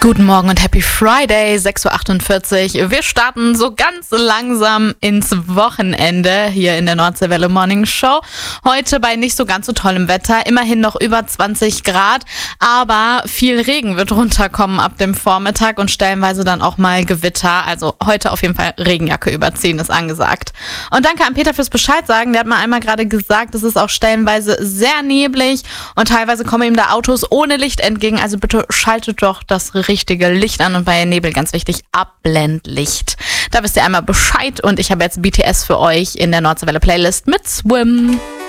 Guten Morgen und Happy Friday, 6.48 Uhr. Wir starten so ganz langsam ins Wochenende hier in der Nordseewelle Morning Show. Heute bei nicht so ganz so tollem Wetter, immerhin noch über 20 Grad, aber viel Regen wird runterkommen ab dem Vormittag und stellenweise dann auch mal Gewitter. Also heute auf jeden Fall Regenjacke überziehen ist angesagt. Und danke an Peter fürs Bescheid sagen. Der hat mal einmal gerade gesagt, es ist auch stellenweise sehr neblig und teilweise kommen ihm da Autos ohne Licht entgegen. Also bitte schaltet doch das richtige Licht an und bei Nebel ganz wichtig, Abblendlicht. Da wisst ihr einmal Bescheid und ich habe jetzt BTS für euch in der Nordseewelle Playlist mit Swim.